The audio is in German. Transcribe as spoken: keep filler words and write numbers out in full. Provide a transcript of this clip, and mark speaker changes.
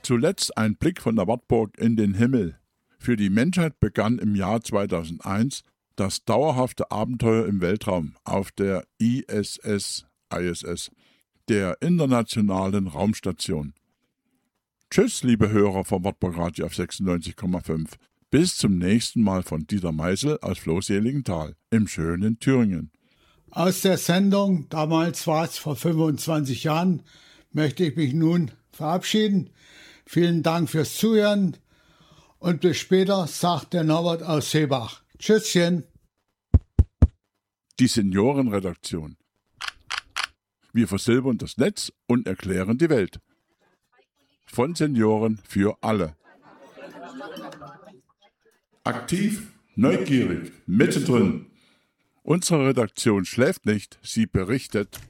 Speaker 1: Zuletzt ein Blick von der Wartburg in den Himmel. Für die Menschheit begann im Jahr zweitausendeins das dauerhafte Abenteuer im Weltraum auf der I S S, I S S, der Internationalen Raumstation. Tschüss, liebe Hörer vom Wartburg Radio auf sechsundneunzig Komma fünf. Bis zum nächsten Mal von Dieter Meisel aus Floh-Seligenthal im schönen Thüringen.
Speaker 2: Aus der Sendung, damals war es vor fünfundzwanzig Jahren, möchte ich mich nun verabschieden. Vielen Dank fürs Zuhören und bis später, sagt der Norbert aus Seebach. Tschüsschen.
Speaker 1: Die Seniorenredaktion. Wir versilbern das Netz und erklären die Welt. Von Senioren für alle. Aktiv, neugierig, mittendrin. Unsere Redaktion schläft nicht, sie berichtet.